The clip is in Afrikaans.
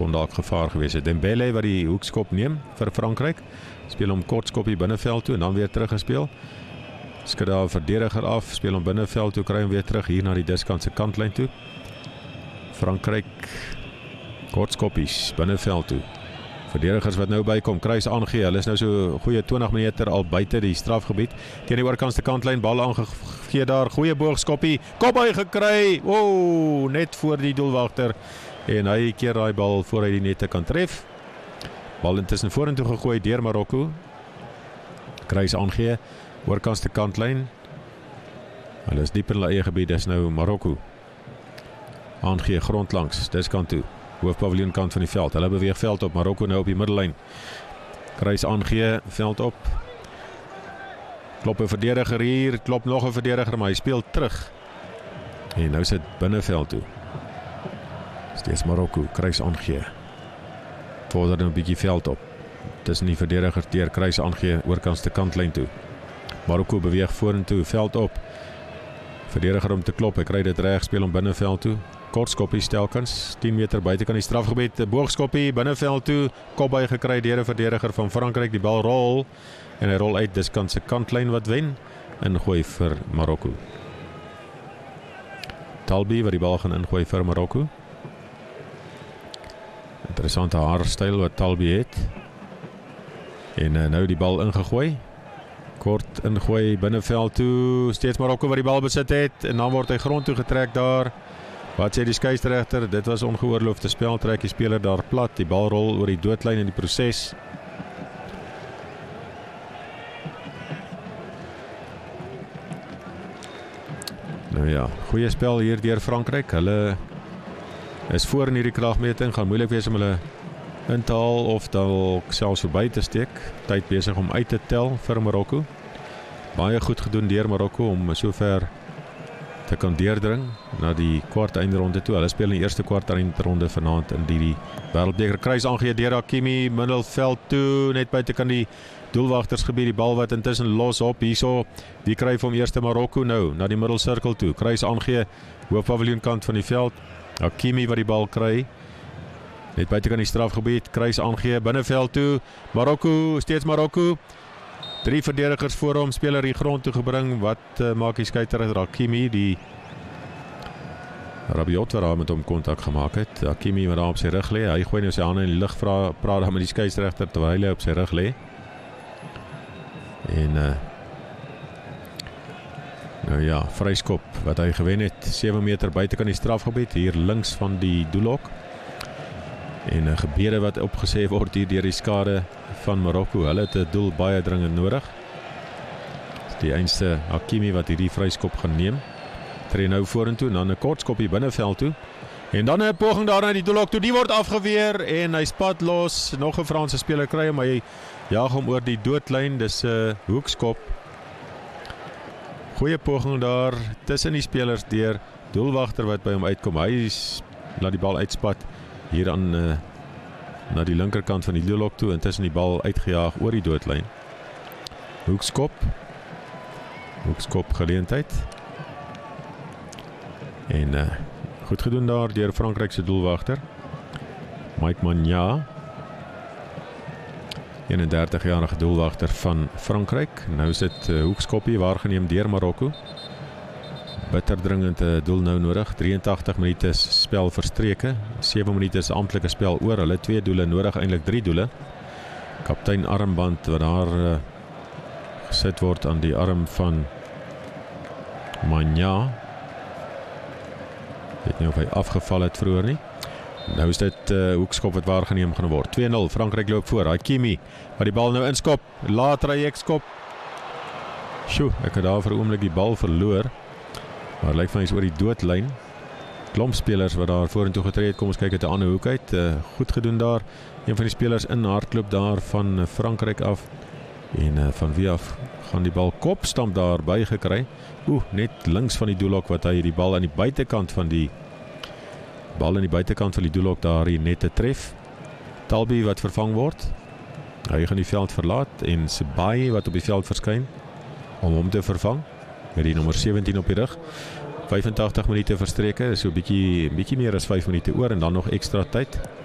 kon dalk gevaar gewees het. Dembele wat die hoekskop neem vir Frankryk, speel hom kortskopie binneveld toe en dan weer teruggespeel. Skud daar 'n verdediger af, speel hom binneveld toe, kry hom weer terug hier na die diskant se kantlyn toe. Frankryk kortskopies binneveld toe. Verdedigers wat nou bykom, kruis aangee. Hulle is nou so goeie 20 meter al buite die strafgebied. Teen die oorkantste kantlyn, bal aangegee daar, goeie boogskoppie, kop hy gekry. Wow, net voor die doelwagter en hy keer daai bal voor hy die nette kan tref. Bal intussen vorentoe gegooi deur Marokko. Kruis aangee, oorkantste kantlyn. Hulle is diep in hulle eie gebied, dis nou Marokko. Aangee grondlangs, dis kant toe. Hoofpaviljoen kant van die veld. Hulle beweeg veld op, Marokko nou op die middellyn. Kruis aangee, veld op. Klop 'n verdediger hier, klop nog 'n verdediger, maar hy speel terug. En nou sit binneveld toe. Steeds Marokko, kruis aangee. Vorder nou 'n bietjie veld op. Tussen die verdedigers deur, kruis aangee, oorkantste kantlyn toe. Marokko beweeg vorentoe, veld op. Verdediger om te klop, hy kry dit reg, speel hom binneveld toe. Kortskoppie stelkens, 10 meter buite kan die strafgebied, boogskoppie binneveld toe, kopby gekry deur 'n verdediger van Frankryk, die bal rol en hy rol uit diskant se kantlyn wat wen en gooi vir Marokko. Talbi wat die bal gaan ingooi vir Marokko. Interessante haarstyl wat Talbi het. En nou die bal ingegooi. Kort ingooi binneveld toe, steeds Marokko wat die bal besit het en dan word hy grond toe getrek daar. Wat sê die skeieregter? Dit was ongeoorloofde spel, trek die speler daar plat, die bal rol oor die doodlyn in die proses. Nou ja, goeie spel hier deur Frankryk. Hulle is voor in hierdie kragmeting, gaan moeilik wees om hulle in te haal of dalk selfs verby te steek. Tyd besig om uit te tel vir Marokko. Baie goed gedoen deur Marokko om sover te kan deurdring na die kwart eindronde toe. Hulle speel in die eerste kwart eindronde vanaand in die wêreldbeker. Kruis aangee deur Hakimi, middelveld toe, net buite kan die doelwagtersgebied, die bal wat intussen los op hierso. Wie kry vir hom eerste? Marokko nou na die middelsirkel toe. Kruis aangee, hoofpaviljoen kant van die veld. Hakimi wat die bal kry. Net buite kan die strafgebied, kruis aangee, binneveld toe. Marokko, steeds Marokko. 3 verdedigers voor hom, speler die grond toe gebring. Wat maak die skeieregter? Hakimi, die Rabiot wat daar met hom kontak gemaak het. Hakimi wat daar op sy rug lê. Hy gooi nou sy hande in die lug, praat daar met die skeieregter terwyl hy op sy rug lê. En nou ja, vryskop wat hy gewen het. 7 meter buite kan die strafgebied, hier links van die doelhok. En gebede wat opgesê word hier deur die skade van Marokko. Hulle het 'n doel baie dringend nodig. Die einste Hakimi wat hierdie vryskop gaan neem. Tree nou vorentoe en dan 'n kortskopie binneveld toe. En dan 'n poging daar na die doelhok toe. Die word afgeweer en hy spat los. Nog 'n Franse speler kry hom, hy jaag hom oor die doodlyn. Dis 'n hoekskop. Goeie poging daar tussen die spelers deur. Doelwagter wat by hom uitkom. Hy laat die bal uitspat hier aan na die linkerkant van die doelhok toe, intussen die bal uitgejaag oor die doodlyn. Hoekskop geleentheid. En goed gedoen daar deur Frankryk se doelwagter Mike Maignan, 31-jarige doelwagter van Frankryk. Nou is dit hoekskoppie waargeneem deur Marokko. Bitter dringend doel nou nodig. 83 minute spel verstreke. 7 minute is amptelike spel oor. Hulle 2 doele nodig, eintlik 3 doele. Kaptein armband wat daar gesit word aan die arm van Maignan. Weet nie of hy afgeval het vroeër nie. Nou is dit hoekskop wat waargeneem gaan word. 2-0, Frankryk loop voor. Hakimi wat die bal nou inskop. Laat trajekskop. Sjoe, ek het daar vir 'n oomblik die bal verloor. Maar lyk van hy is oor die doodlyn. Klomp spelers wat daar vorentoe getree het. Kom ons kyk uit 'n ander hoek uit. Goed gedoen daar. Een van die spelers in hardloop daar van Frankryk af. En van wie af gaan die bal kopstamp daarby gekry. Net links van die doelhok wat hy die bal aan die buitekant van die doelhok daar hier net te tref. Talbi wat vervang word. Hy gaan die veld verlaat en Sebaai wat op die veld verskyn om hom te vervang met die nommer 17 op die rug. 85 minute verstreke, so 'n bietjie meer as 5 minute oor en dan nog ekstra tyd.